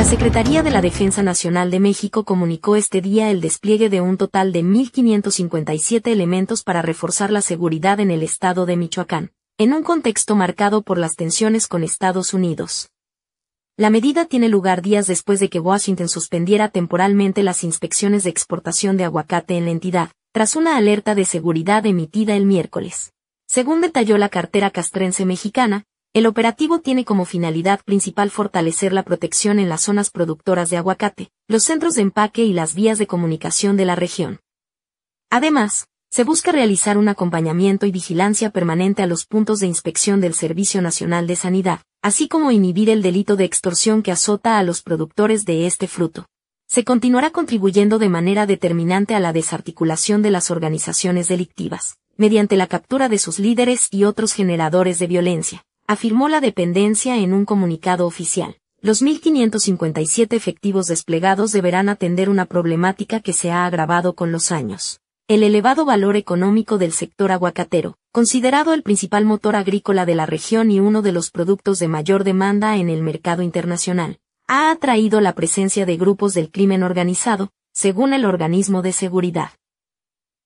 La Secretaría de la Defensa Nacional de México comunicó este día el despliegue de un total de 1.557 elementos para reforzar la seguridad en el estado de Michoacán, en un contexto marcado por las tensiones con Estados Unidos. La medida tiene lugar días después de que Washington suspendiera temporalmente las inspecciones de exportación de aguacate en la entidad, tras una alerta de seguridad emitida el miércoles. Según detalló la cartera castrense mexicana, el operativo tiene como finalidad principal fortalecer la protección en las zonas productoras de aguacate, los centros de empaque y las vías de comunicación de la región. Además, se busca realizar un acompañamiento y vigilancia permanente a los puntos de inspección del Servicio Nacional de Sanidad, así como inhibir el delito de extorsión que azota a los productores de este fruto. Se continuará contribuyendo de manera determinante a la desarticulación de las organizaciones delictivas, mediante la captura de sus líderes y otros generadores de violencia, afirmó la dependencia en un comunicado oficial. Los 1.557 efectivos desplegados deberán atender una problemática que se ha agravado con los años. El elevado valor económico del sector aguacatero, considerado el principal motor agrícola de la región y uno de los productos de mayor demanda en el mercado internacional, ha atraído la presencia de grupos del crimen organizado, según el organismo de seguridad.